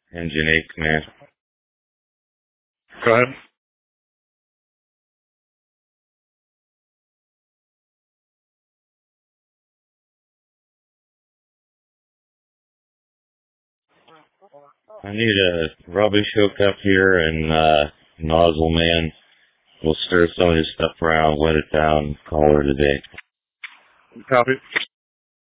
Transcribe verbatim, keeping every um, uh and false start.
Engine eight command. Go ahead. I need a rubbish hookup here and uh, nozzle man. We'll stir some of this stuff around, wet it down, call her today. Copy.